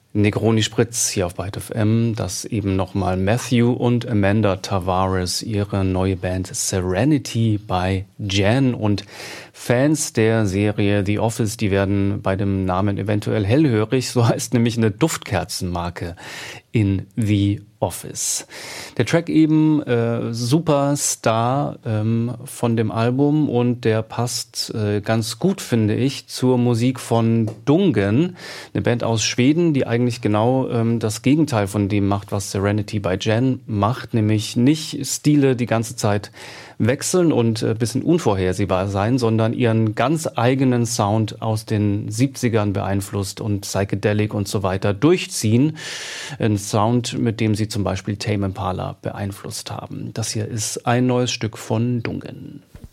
Negroni Spritz hier auf Byte FM, das eben nochmal Matthew und Amanda Tavares, ihre neue Band Serenity bei Jan, und Fans der Serie The Office, die werden bei dem Namen eventuell hellhörig, so heißt nämlich eine Duftkerzenmarke in The Office. Der Track eben Superstar von dem Album, und der passt ganz gut, finde ich, zur Musik von Dungen, eine Band aus Schweden, die eigentlich genau das Gegenteil von dem macht, was Serenity by Jan macht, nämlich nicht Stile die ganze Zeit wechseln und ein bisschen unvorhersehbar sein, sondern ihren ganz eigenen Sound aus den 70ern beeinflusst und Psychedelic und so weiter durchziehen. Ein Sound, mit dem sie zum Beispiel Tame Impala beeinflusst haben. Das hier ist ein neues Stück von Dungen.